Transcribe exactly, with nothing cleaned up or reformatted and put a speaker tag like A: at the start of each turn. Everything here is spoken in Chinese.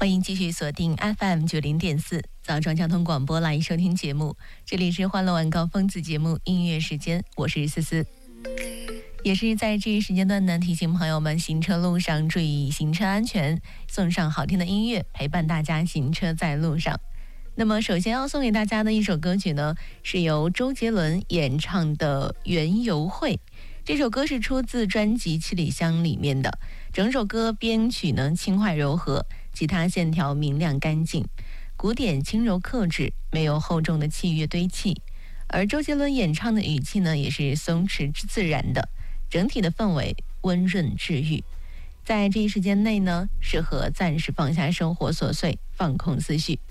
A: 欢迎继续锁定 F M 九零点四枣庄交通广播来收听节目，这里是欢乐晚高峰子节目音乐时间，我是思思。也是在这一时间段呢，提醒朋友们行车路上注意行车安全，送上好听的音乐陪伴大家行车在路上。那么首先要送给大家的一首歌曲呢，是由周杰伦演唱的《园游会》。这首歌是出自专辑《七里香》里面的，整首歌编曲呢轻快柔和，吉他线条明亮干净，鼓点轻柔克制，没有厚重的器乐堆砌，而周杰伦演唱的语气呢也是松弛自然的，整体的氛围温润治愈。在这一时间内呢，适合暂时放下生活琐碎，放空思绪。